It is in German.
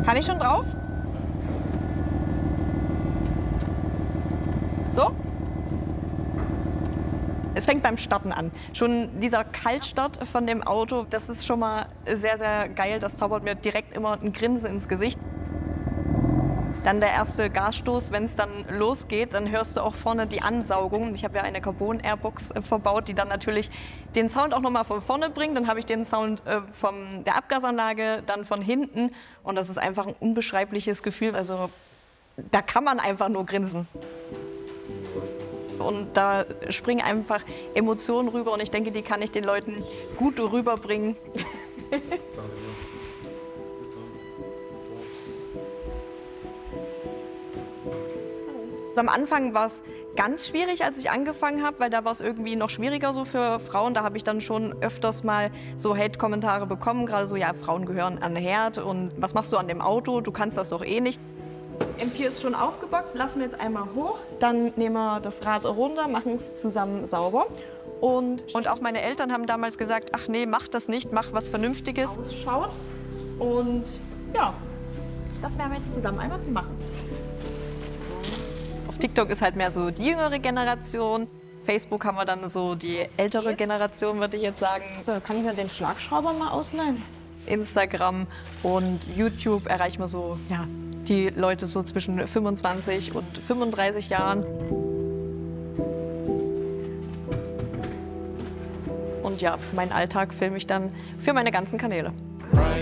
Kann ich schon drauf? So? Es fängt beim Starten an. Schon dieser Kaltstart von dem Auto, das ist schon mal sehr, sehr geil. Das zaubert mir direkt immer ein Grinsen ins Gesicht. Dann der erste Gasstoß, wenn es dann losgeht, dann hörst du auch vorne die Ansaugung. Ich habe ja eine Carbon-Airbox verbaut, die dann natürlich den Sound auch nochmal von vorne bringt. Dann habe ich den Sound von der Abgasanlage, dann von hinten. Und das ist einfach ein unbeschreibliches Gefühl. Also da kann man einfach nur grinsen. Und da springen einfach Emotionen rüber. Und ich denke, die kann ich den Leuten gut rüberbringen. Am Anfang war es ganz schwierig, als ich angefangen habe, weil da war es irgendwie noch schwieriger so für Frauen. Da habe ich dann schon öfters mal so Hate-Kommentare bekommen, gerade so, ja, Frauen gehören an den Herd und was machst du an dem Auto, du kannst das doch eh nicht. M4 ist schon aufgebockt, lassen wir jetzt einmal hoch, dann nehmen wir das Rad runter, machen es zusammen sauber. Und auch meine Eltern haben damals gesagt, ach nee, mach das nicht, mach was Vernünftiges. Ausschaut. Und ja, das werden wir jetzt zusammen einmal zu machen. Auf TikTok ist halt mehr so die jüngere Generation. Facebook haben wir dann so die ältere Generation, würde ich jetzt sagen. So, kann ich mir den Schlagschrauber mal ausleihen? Instagram und YouTube erreichen wir so, ja, die Leute so zwischen 25 und 35 Jahren. Und ja, meinen Alltag filme ich dann für meine ganzen Kanäle.